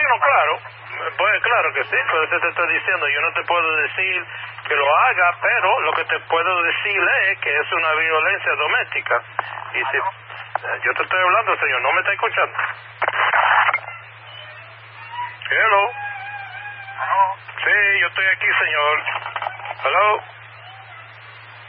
Bueno, claro. Pues claro que sí, por eso te estoy diciendo, yo no te puedo decir que lo haga, pero lo que te puedo decir es que es una violencia doméstica. Y si yo te estoy hablando, señor, ¿no me está escuchando? Hello. ¿Aló? Sí, yo estoy aquí, señor. Hello.